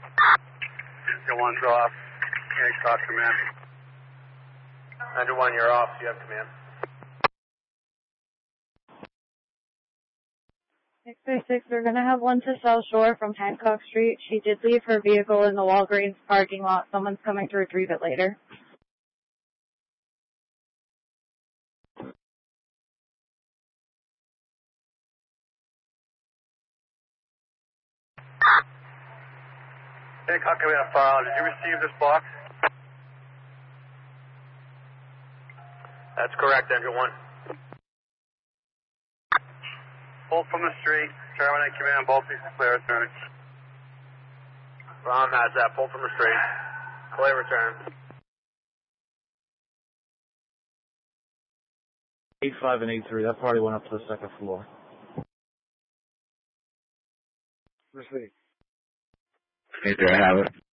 Your one's off. Hancock command. 91, you're off. You have command. 636, we're going to have one to South Shore from Hancock Street. She did leave her vehicle in the Walgreens parking lot. Someone's coming to retrieve it later. Hancock command file. Did you receive this box? That's correct, engine 1. Pull from the street. Terminate command. Both these clear return. Ron has that. Pull from the street. Clear return. 85 and 83. That party went up to the second floor. Receive. Hey, there, I have it.